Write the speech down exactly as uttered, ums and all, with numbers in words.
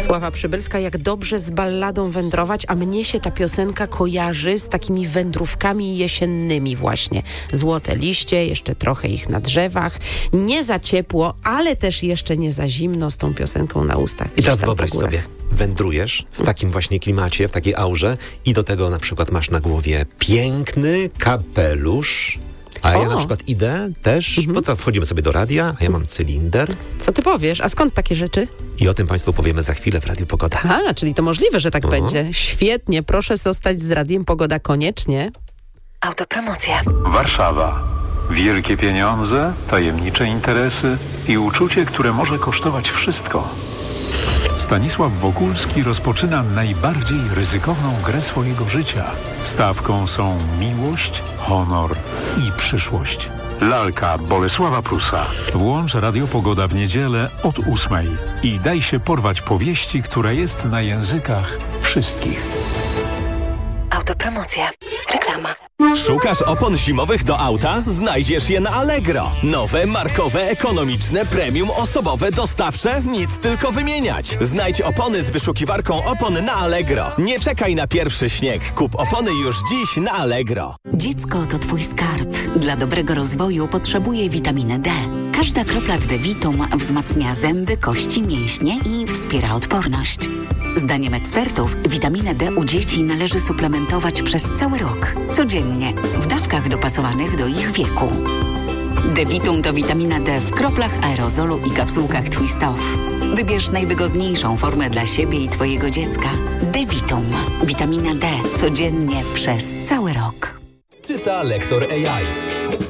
Sława Przybylska, jak dobrze z balladą wędrować, a mnie się ta piosenka kojarzy z takimi wędrówkami jesiennymi właśnie. Złote liście, jeszcze trochę ich na drzewach, nie za ciepło, ale też jeszcze nie za zimno z tą piosenką na ustach. I teraz wyobraź sobie, wędrujesz w takim właśnie klimacie, w takiej aurze i do tego na przykład masz na głowie piękny kapelusz. A O. ja na przykład idę też, Mhm. bo to wchodzimy sobie do radia, a ja mam cylinder Co ty powiesz? A skąd takie rzeczy? i o tym Państwu powiemy za chwilę w Radiu Pogoda. A, czyli to możliwe, że tak Mhm. będzie. Świetnie, proszę zostać z Radiem Pogoda koniecznie. Autopromocja. Warszawa. Wielkie pieniądze, tajemnicze interesy i uczucie, które może kosztować wszystko. Stanisław Wokulski rozpoczyna najbardziej ryzykowną grę swojego życia. Stawką są miłość, honor i przyszłość. Lalka Bolesława Prusa. Włącz Radio Pogoda w niedzielę od ósmej i daj się porwać powieści, która jest na językach wszystkich. Autopromocja. Reklama. Szukasz opon zimowych do auta? Znajdziesz je na Allegro. Nowe, markowe, ekonomiczne, premium, osobowe, dostawcze? Nic tylko wymieniać. Znajdź opony z wyszukiwarką opon na Allegro. Nie czekaj na pierwszy śnieg. Kup opony już dziś na Allegro. Dziecko to twój skarb. Dla dobrego rozwoju potrzebuje witaminy D. Każda kropla w Devitum wzmacnia zęby, kości, mięśnie i wspiera odporność. Zdaniem ekspertów witaminę D u dzieci należy suplementować przez cały rok. Codziennie, w dawkach dopasowanych do ich wieku. Devitum to witamina D w kroplach aerozolu i kapsułkach Twist Off. Wybierz najwygodniejszą formę dla siebie i twojego dziecka. Devitum. Witamina D. Codziennie przez cały rok. Czyta lektor A I.